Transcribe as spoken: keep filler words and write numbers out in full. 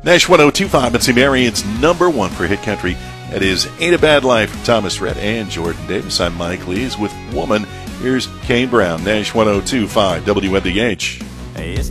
Nash one oh two point five, Missy Marion's number one for hit country. That is Ain't a Bad Life, Thomas Rhett and Jordan Davis. I'm Mike Lees with Woman. Here's Kane Brown, Nash one oh two point five W N D H. Hey,